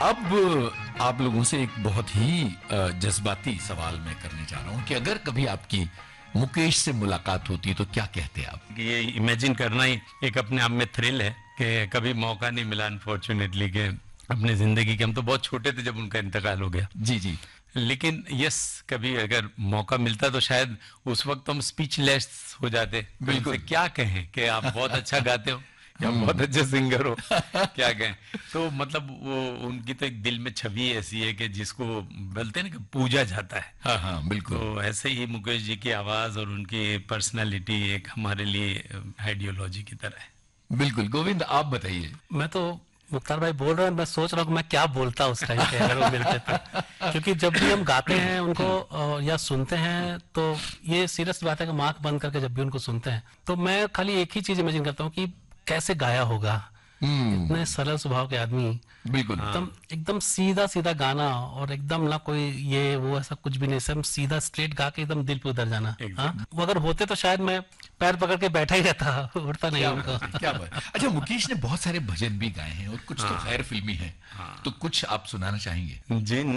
अब आप लोगों से एक बहुत ही जज्बाती सवाल मैं करने जा रहा हूं कि अगर कभी आपकी मुकेश से मुलाकात होती तो क्या कहते आप? ये इमेजिन करना ही एक अपने आप में थ्रिल है कि कभी मौका नहीं मिला अनफॉर्चुनेटली के अपने जिंदगी के, हम तो बहुत छोटे थे जब उनका इंतकाल हो गया। जी जी। लेकिन यस, कभी अगर मौका मिलता तो शायद उस वक्त हम स्पीचलेस हो जाते। बिल्कुल। उनसे क्या कहें कि आप बहुत अच्छा गाते हो या बहुत अच्छे सिंगर हो, क्या कहें। तो मतलब वो उनकी तो एक दिल में छवि ऐसी है कि जिसको बोलते हैं ना कि पूजा जाता है। हाँ हाँ बिल्कुल। तो ऐसे ही मुकेश जी की आवाज और उनकी पर्सनालिटी एक हमारे लिए आइडियोलॉजी की तरह है। बिल्कुल। गोविंद आप बताइए। मैं तो मुख्तार भाई बोल रहे हैं, मैं सोच रहा हूँ कि मैं क्या बोलता उस टाइम पे अगर वो मिलते तो। क्योंकि जब भी हम गाते हैं उनको या सुनते हैं तो ये सीरियस बात है कि आंख बंद करके जब भी उनको सुनते हैं तो मैं खाली एक ही चीज इमेजिन करता हूँ कि कैसे गाया होगा। इतने सरल स्वभाव के आदमी, बिल्कुल। एकदम एकदम सीधा सीधा गाना और एकदम ना कोई ये वो ऐसा कुछ भी नहीं, सब सीधा स्ट्रेट गा के एकदम दिल पे उतर जाना। हाँ, वो अगर होते तो शायद मैं पैर पकड़ के बैठा ही रहता, उठता नहीं उनको। क्या बात। अच्छा, मुकेश ने बहुत सारे भजन भी गाए हैं और कुछ तो गैर फिल्मी हैं, तो कुछ आप सुनाना चाहेंगे? जी